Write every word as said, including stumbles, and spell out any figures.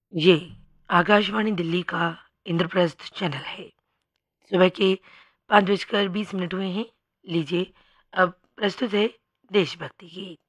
ये आकाशवाणी दिल्ली का इंद्रप्रस्थ चैनल है। सुबह के पाँच बजकर बीस मिनट हुए हैं। लीजिए अब प्रस्तुत है देशभक्ति गीत।